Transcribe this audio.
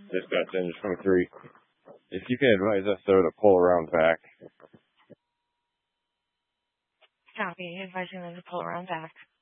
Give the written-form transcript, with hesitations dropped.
Dispatch engine 23. If you can advise us, though, to pull around back. Copy. Advising them to pull around back.